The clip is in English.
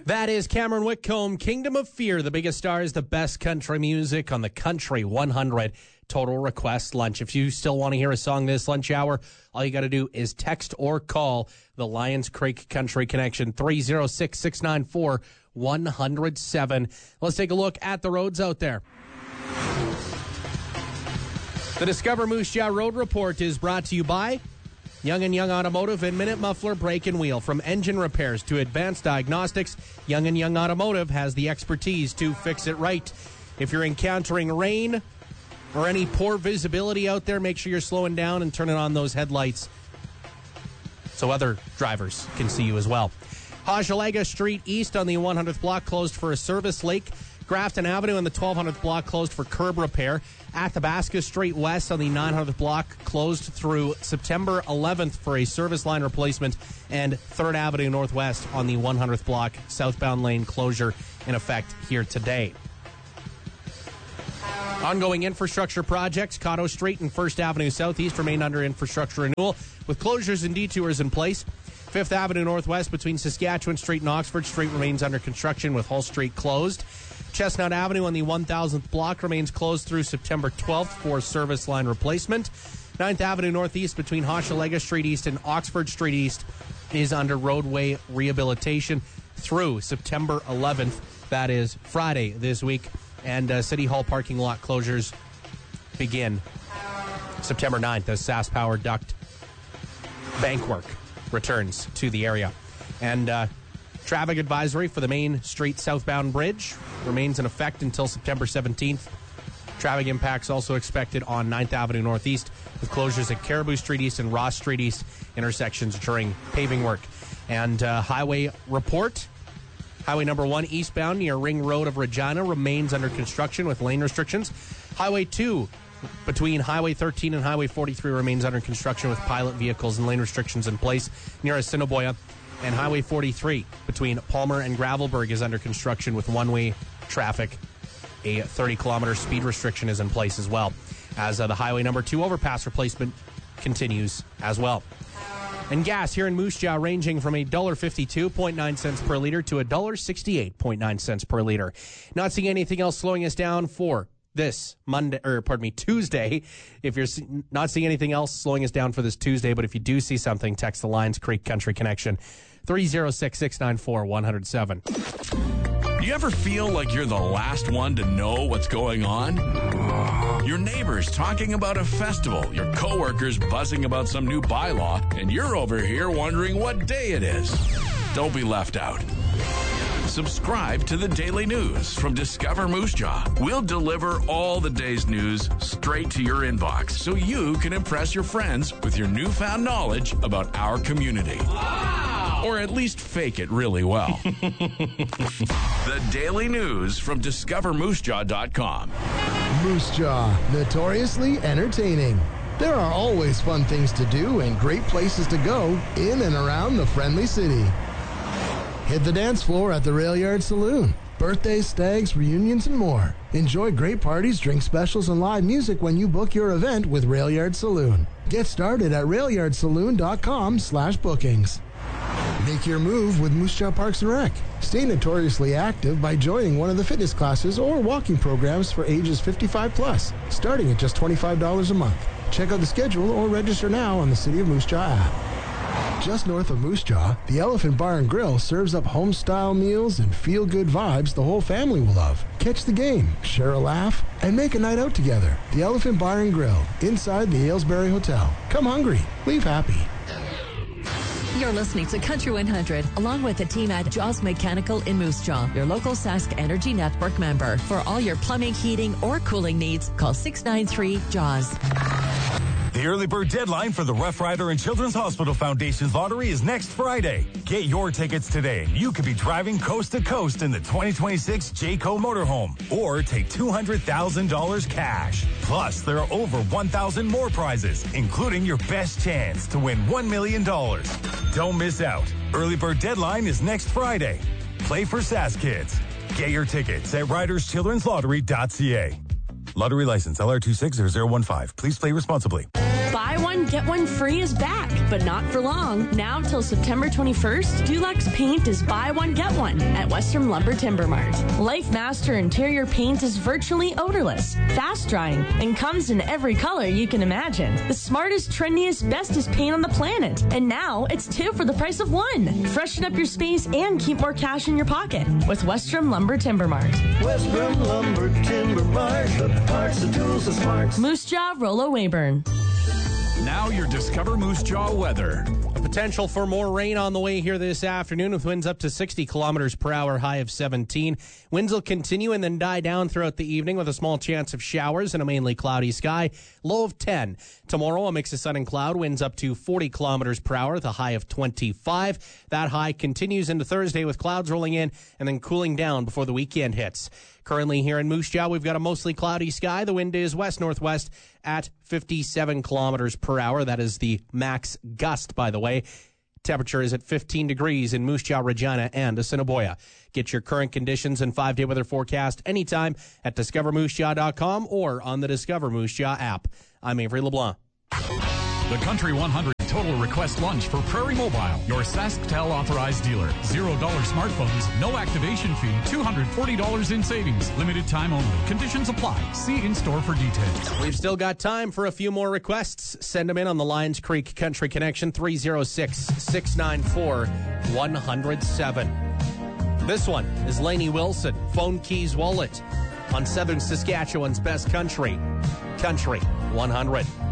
That is Cameron Whitcomb, Kingdom of Fear, the biggest stars, the best country music on the Country 100 Total Request Lunch. If you still want to hear a song this lunch hour, all you got to do is text or call the Lions Creek Country Connection, 306-694-107. Let's take a look at the roads out there. The Discover Moose Jaw Road Report is brought to you by Young & Young Automotive and Minute Muffler Brake and Wheel. From engine repairs to advanced diagnostics, Young & Young Automotive has the expertise to fix it right. If you're encountering rain or any poor visibility out there, make sure you're slowing down and turning on those headlights so other drivers can see you as well. Hochelaga Street East on the 100th block closed for a service leak. Grafton Avenue on the 1200th block closed for curb repair. Athabasca Street West on the 900th block closed through September 11th for a service line replacement. And 3rd Avenue Northwest on the 100th block, southbound lane closure in effect here today. Ongoing infrastructure projects, Cotto Street and 1st Avenue Southeast remain under infrastructure renewal with closures and detours in place. 5th Avenue Northwest between Saskatchewan Street and Oxford Street remains under construction with Hull Street closed. Chestnut Avenue on the 1000th block remains closed through September 12th for service line replacement. 9th Avenue Northeast between Hochelaga Street East and Oxford Street East is under roadway rehabilitation through September 11th. That is Friday this week. And City Hall parking lot closures begin September 9th as SAS Power duct bank work returns to the area. And traffic advisory for the Main Street southbound bridge remains in effect until September 17th. Traffic impacts also expected on 9th Avenue Northeast with closures at Caribou Street East and Ross Street East intersections during paving work. And highway report. Highway number 1 eastbound near Ring Road of Regina remains under construction with lane restrictions. Highway 2 between Highway 13 and Highway 43 remains under construction with pilot vehicles and lane restrictions in place near Assiniboia. And Highway 43 between Palmer and Gravelburg is under construction with one-way traffic. A 30-kilometer speed restriction is in place as well, as the Highway number 2 overpass replacement continues as well. And gas here in Moose Jaw ranging from $1.52.9 per liter to $1.68.9 per liter. Not seeing anything else slowing us down for this Tuesday. If you're not seeing anything else slowing us down for this Tuesday, but if you do see something, text the Lions Creek Country Connection, 306-694-107. Do you ever feel like you're the last one to know what's going on? Your neighbors talking about a festival, your coworkers buzzing about some new bylaw, and you're over here wondering what day it is. Don't be left out. Subscribe to the Daily News from Discover Moose Jaw. We'll deliver all the day's news straight to your inbox so you can impress your friends with your newfound knowledge about our community. Wow! Or at least fake it really well. The Daily News from DiscoverMooseJaw.com. Moose Jaw, notoriously entertaining. There are always fun things to do and great places to go in and around the friendly city. Hit the dance floor at the Rail Yard Saloon. Birthdays, stags, reunions, and more. Enjoy great parties, drink specials, and live music when you book your event with Rail Yard Saloon. Get started at railyardsaloon.com/bookings. Make your move with Moose Jaw Parks and Rec. Stay notoriously active by joining one of the fitness classes or walking programs for ages 55 plus, starting at just $25 a month. Check out the schedule or register now on the City of Moose Jaw app. Just north of Moose Jaw, the Elephant Bar and Grill serves up home-style meals and feel-good vibes the whole family will love. Catch the game, share a laugh, and make a night out together. The Elephant Bar and Grill, inside the Aylesbury Hotel. Come hungry, leave happy. You're listening to Country 100, along with the team at Jaws Mechanical in Moose Jaw, your local Sask Energy Network member. For all your plumbing, heating, or cooling needs, call 693-JAWS. The early bird deadline for the Rough Rider and Children's Hospital Foundation's lottery is next Friday. Get your tickets today. You could be driving coast to coast in the 2026 Jayco motorhome or take $200,000 cash. Plus, there are over 1,000 more prizes, including your best chance to win $1 million. Don't miss out. Early bird deadline is next Friday. Play for SAS Kids. Get your tickets at riderschildrenslottery.ca. Lottery license LR260015. Please play responsibly. Buy one, get one free is back. But not for long. Now till September 21st, Dulux Paint is buy one, get one at Western Lumber Timber Mart. Life Master Interior Paint is virtually odorless, fast drying, and comes in every color you can imagine. The smartest, trendiest, bestest paint on the planet. And now it's 2 for the price of 1. Freshen up your space and keep more cash in your pocket with Western Lumber Timber Mart. Western Lumber Timber Mart, the parts, the tools, the smarts. Moose Jaw, Rollo Weyburn. Now your Discover Moose Jaw weather. Potential for more rain on the way here this afternoon with winds up to 60 kilometers per hour, high of 17. Winds will continue and then die down throughout the evening with a small chance of showers and a mainly cloudy sky, low of 10. Tomorrow, a mix of sun and cloud, winds up to 40 kilometers per hour, the high of 25. That high continues into Thursday with clouds rolling in and then cooling down before the weekend hits. Currently here in Moose Jaw, we've got a mostly cloudy sky. The wind is west-northwest at 57 kilometers per hour. That is the max gust, by the way. Temperature is at 15 degrees in Moose Jaw, Regina, and Assiniboia. Get your current conditions and 5-day weather forecast anytime at discovermoosejaw.com or on the Discover Moose Jaw app. I'm Avery LeBlanc. The Country 100 Total Request Lunch for Prairie Mobile, your SaskTel authorized dealer. $0 smartphones, no activation fee, $240 in savings. Limited time only. Conditions apply. See in-store for details. We've still got time for a few more requests. Send them in on the Lions Creek Country Connection, 306-694-107. This one is Lainey Wilson, Phone Keys Wallet, on Southern Saskatchewan's best country, Country 100.